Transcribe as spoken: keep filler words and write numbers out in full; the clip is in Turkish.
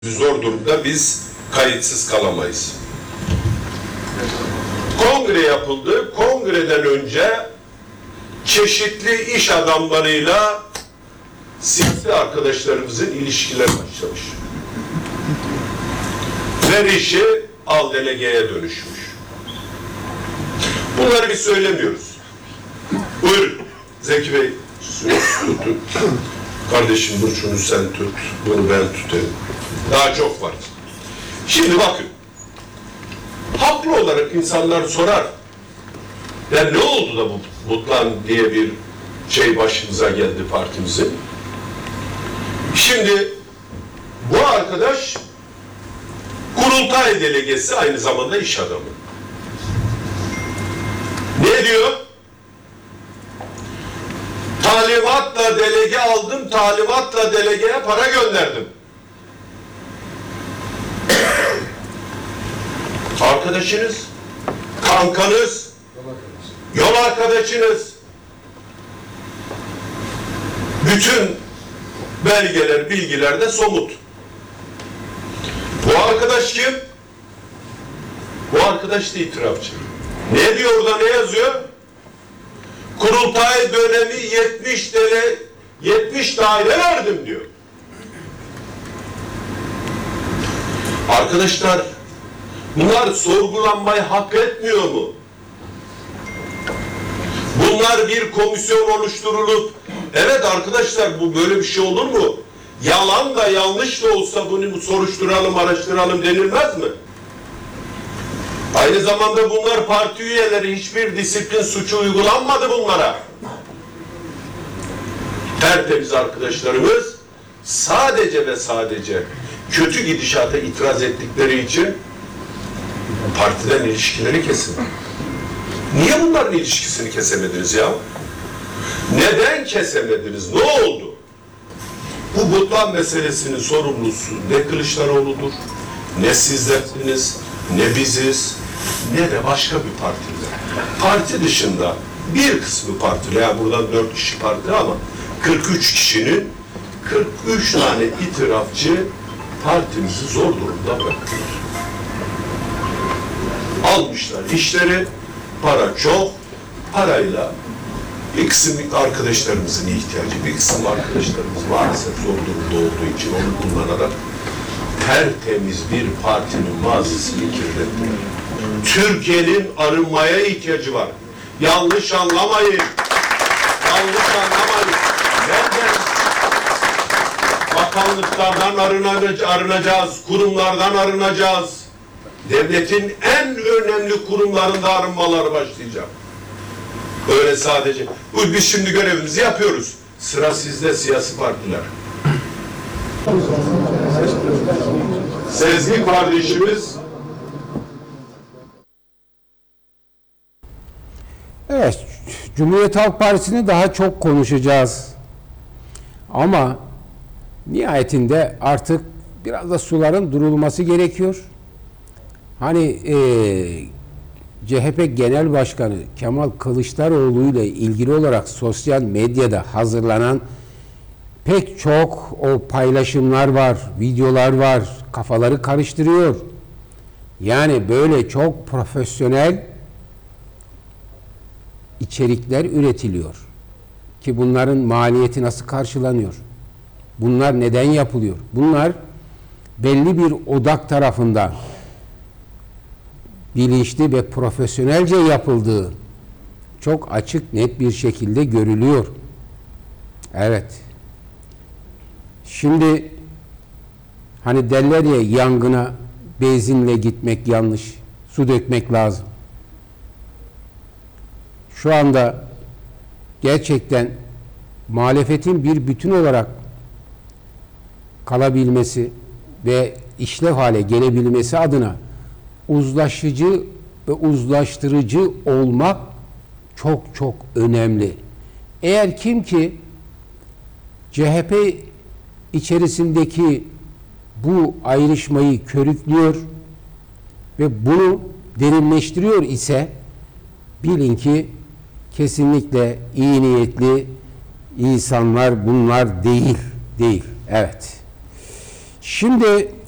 Zor durumda biz kayıtsız kalamayız. Kongre yapıldı. Kongreden önce çeşitli iş adamlarıyla siyasi arkadaşlarımızın ilişkiler başlamış. Ver işi al delegeye dönüşmüş. Bunları biz söylemiyoruz. Buyurun Zeki Bey, tutun. Kardeşim dur şunu sen tut, bunu ben tutayım. Daha çok var. Şimdi bakın, haklı olarak insanlar sorar. Ya ne oldu da bu Mutlan diye bir şey başımıza geldi partimizin? Şimdi bu arkadaş kurultay delegesi, aynı zamanda iş adamı. Ne diyor? Talimatla delege aldım, talimatla delegeye para gönderdim. Arkadaşınız, kankanız, yol arkadaşınız, bütün belgeler, bilgiler de somut. Bu arkadaş kim? Bu arkadaş da itirafçı. Ne diyor orada, ne yazıyor? Kurultay dönemi yetmiş dele, yetmiş daire verdim diyor. Arkadaşlar, bunlar sorgulanmayı hak etmiyor mu? Bunlar bir komisyon oluşturulup, evet arkadaşlar bu böyle bir şey olur mu? Yalan da yanlış da olsa bunu soruşturalım, araştıralım denilmez mi? Aynı zamanda bunlar parti üyeleri, hiçbir disiplin suçu uygulanmadı bunlara. Tertemiz arkadaşlarımız sadece ve sadece kötü gidişata itiraz ettikleri için partiden ilişkileri kesin. Niye bunların ilişkisini kesemediniz ya? Neden kesemediniz? Ne oldu? Bu Mutlan meselesinin sorumlusu ne Kılıçdaroğlu'dur, ne sizlersiniz, ne biziz, ne de başka bir partiler. Parti dışında bir kısmı partili, ya buradan dört kişi parti ama kırk üç kişinin kırk üç tane itirafçı partimizi zor durumda bıraktılar. Almışlar işleri, para çok, parayla bir kısım arkadaşlarımızın ihtiyacı, bir kısım arkadaşlarımız maalesef zor durumda olduğu için onu kullanarak tertemiz bir partinin mazisini kirlettiler. Türkiye'nin arınmaya ihtiyacı var. Yanlış anlamayın. Yanlış anlamayın. Nereden? Bakanlıklardan arınacağız, kurumlardan arınacağız. Devletin en önemli kurumlarında arınmalar başlayacak. Öyle sadece. Bu biz şimdi görevimizi yapıyoruz. Sıra sizde siyasi partiler. Sezgi kardeşimiz. Evet, Cumhuriyet Halk Partisi'ni daha çok konuşacağız. Ama nihayetinde artık biraz da suların durulması gerekiyor. Hani e, C H P Genel Başkanı Kemal Kılıçdaroğlu ile ilgili olarak sosyal medyada hazırlanan pek çok o paylaşımlar var, videolar var, kafaları karıştırıyor. Yani böyle çok profesyonel içerikler üretiliyor. Ki bunların maliyeti nasıl karşılanıyor? Bunlar neden yapılıyor? Bunlar belli bir odak tarafından bilinçli ve profesyonelce yapıldığı çok açık, net bir şekilde görülüyor. Evet. Şimdi hani derler ya, yangına benzinle gitmek yanlış, su dökmek lazım. Şu anda gerçekten muhalefetin bir bütün olarak kalabilmesi ve işlev hale gelebilmesi adına uzlaşıcı ve uzlaştırıcı olmak çok çok önemli. Eğer kim ki C H P içerisindeki bu ayrışmayı körüklüyor ve bunu derinleştiriyor ise bilin ki kesinlikle iyi niyetli insanlar bunlar değil, değil. Evet. Şimdi